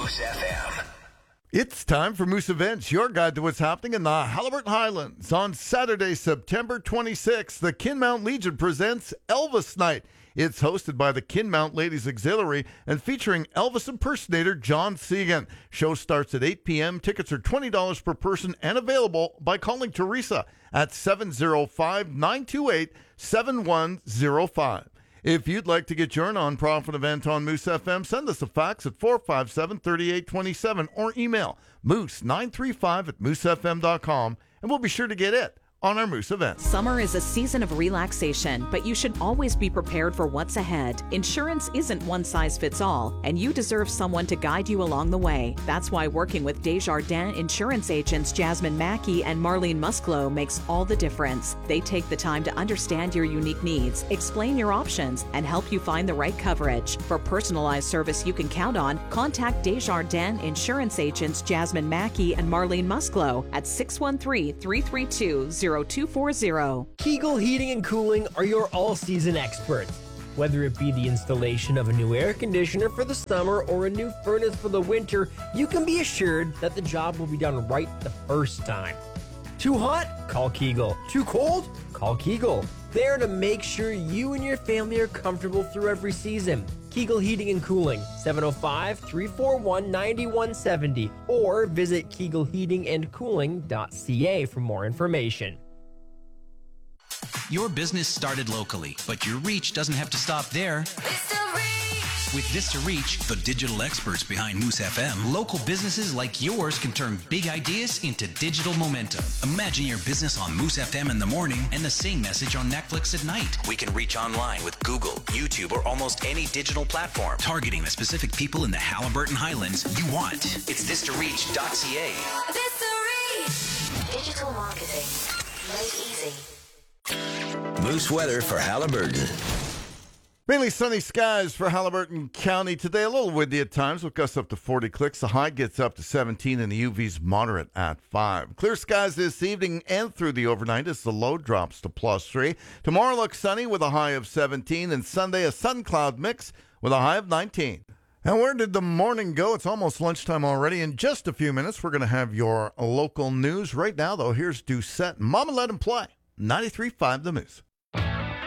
Moose FM. It's time for Moose Events, your guide to what's happening in the Haliburton Highlands. On Saturday, September 26th, the Kinmount Legion presents Elvis Night. It's hosted by the Kinmount Ladies Auxiliary and featuring Elvis impersonator John Segan. Show starts at 8 p.m. Tickets are $20 per person and available by calling Teresa at 705-928-7105. If you'd like to get your non-profit event on Moose FM, send us a fax at 457-3827 or email moose935@moosefm.com, and we'll be sure to get it on our Moose event. Summer is a season of relaxation, but you should always be prepared for what's ahead. Insurance isn't one size fits all, and you deserve someone to guide you along the way. That's why working with Desjardins insurance agents Jasmine Mackey and Marlene Musclo makes all the difference. They take the time to understand your unique needs, explain your options, and help you find the right coverage. For personalized service you can count on, contact Desjardins insurance agents Jasmine Mackey and Marlene Musclo at 613-332-0240. Kegel Heating and Cooling are your all-season experts. Whether it be the installation of a new air conditioner for the summer or a new furnace for the winter, you can be assured that the job will be done right the first time. Too hot? Call Kegel. Too cold? Call Kegel. There to make sure you and your family are comfortable through every season. Kegel Heating and Cooling, 705-341-9170, or visit kegelheatingandcooling.ca for more information. Your business started locally, but your reach doesn't have to stop there. With Vista Reach, the digital experts behind Moose FM, local businesses like yours can turn big ideas into digital momentum. Imagine your business on Moose FM in the morning and the same message on Netflix at night. We can reach online with Google, YouTube, or almost any digital platform, targeting the specific people in the Haliburton Highlands you want. It's VistaReach.ca. Vista Reach. Digital marketing made easy. Moose weather for Haliburton. Mainly sunny skies for Haliburton County today. A little windy at times with gusts up to 40 clicks. The high gets up to 17 and the UV's moderate at 5. Clear skies this evening and through the overnight as the low drops to +3. Tomorrow looks sunny with a high of 17, and Sunday a sun-cloud mix with a high of 19. And where did the morning go? It's almost lunchtime already. In just a few minutes, we're going to have your local news. Right now, though, here's Doucette. Mama, let him play. 93.5 The Moose.